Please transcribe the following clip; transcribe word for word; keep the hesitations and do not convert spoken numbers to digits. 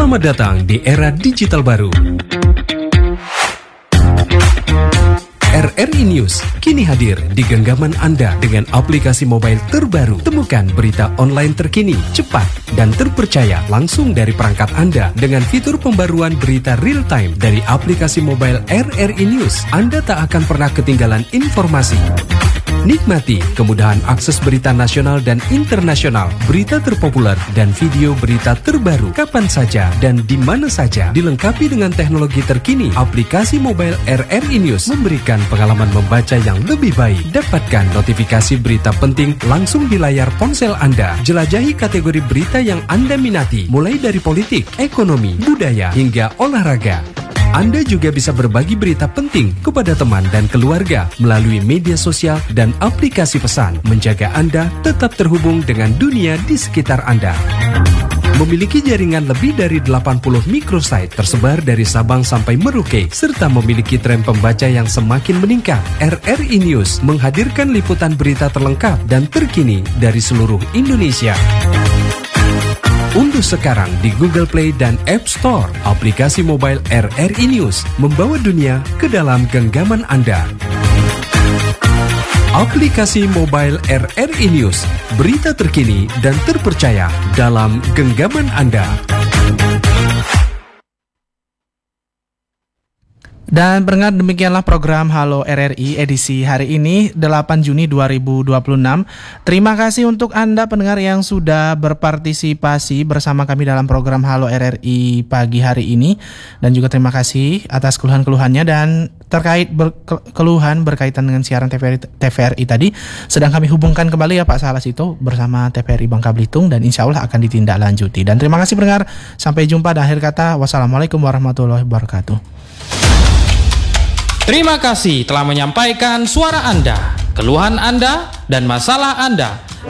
Selamat datang di era digital baru. R R I News kini hadir di genggaman Anda dengan aplikasi mobile terbaru. Temukan berita online terkini, cepat, dan terpercaya langsung dari perangkat Anda dengan fitur pembaruan berita real time dari aplikasi mobile R R I News. Anda tak akan pernah ketinggalan informasi. Nikmati kemudahan akses berita nasional dan internasional, berita terpopuler, dan video berita terbaru kapan saja dan di mana saja. Dilengkapi dengan teknologi terkini, aplikasi mobile R R I News memberikan pengalaman membaca yang lebih baik. Dapatkan notifikasi berita penting langsung di layar ponsel Anda. Jelajahi kategori berita yang Anda minati, mulai dari politik, ekonomi, budaya, hingga olahraga. Anda juga bisa berbagi berita penting kepada teman dan keluarga melalui media sosial dan aplikasi pesan, menjaga Anda tetap terhubung dengan dunia di sekitar Anda. Memiliki jaringan lebih dari delapan puluh microsite tersebar dari Sabang sampai Merauke, serta memiliki tren pembaca yang semakin meningkat. R R I News menghadirkan liputan berita terlengkap dan terkini dari seluruh Indonesia. Unduh sekarang di Google Play dan App Store aplikasi mobile R R I News, membawa dunia ke dalam genggaman Anda. Aplikasi mobile R R I News, berita terkini dan terpercaya dalam genggaman Anda. Dan pendengar, demikianlah program Halo R R I edisi hari ini delapan Juni dua ribu dua puluh enam. Terima kasih untuk Anda pendengar yang sudah berpartisipasi bersama kami dalam program Halo R R I pagi hari ini. Dan juga terima kasih atas keluhan-keluhannya, dan terkait ber- keluhan berkaitan dengan siaran T V R I, T V R I tadi sedang kami hubungkan kembali ya Pak Salasito bersama T V R I Bangka Belitung, dan insya Allah akan ditindaklanjuti. Dan terima kasih pendengar, sampai jumpa, dan akhir kata wassalamualaikum warahmatullahi wabarakatuh. Terima kasih telah menyampaikan suara Anda, keluhan Anda, dan masalah Anda